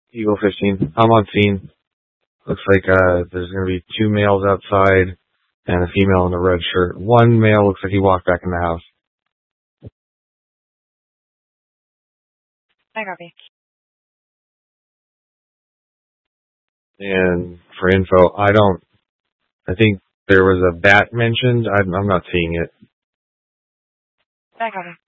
Eagle 15. I'm on scene. Looks like there's going to be 2 males outside and a female in a red shirt. One male looks like he walked back in the house. I copy. And for info, I think there was a bat mentioned. I'm not seeing it. I copy.